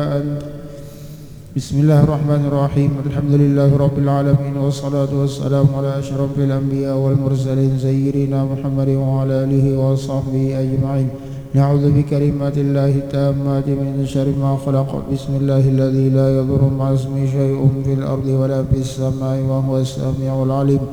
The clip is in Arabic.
إلا أنت. بسم الله الرحمن الرحيم. الحمد لله رب العالمين، والصلاة والسلام على أشرف الأنبياء والمرسلين سيدنا محمد وعلى آله وصحبه أجمعين. نعوذ بكلمات الله التامات من شر ما خلق. بسم الله الذي لا يضر مع اسمه شيء في الأرض ولا في السماء وهو السميع العليم.